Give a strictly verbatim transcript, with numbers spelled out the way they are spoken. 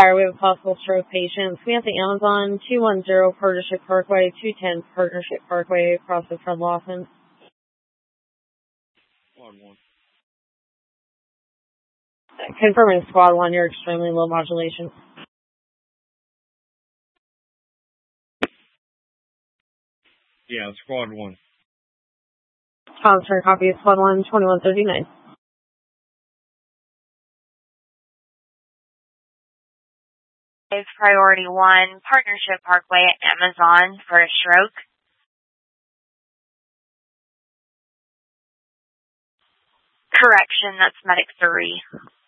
Fire, we have a possible stroke patient. Samantha Amazon, two one zero Partnership Parkway, two ten Partnership Parkway, across the front Lawson. Squad one. Confirming Squad one, you're extremely low modulation. Yeah, Squad one. Constant copy of Squad one, twenty-one thirty-nine. Priority one, Partnership Parkway at Amazon for a stroke. Correction, that's Medic three.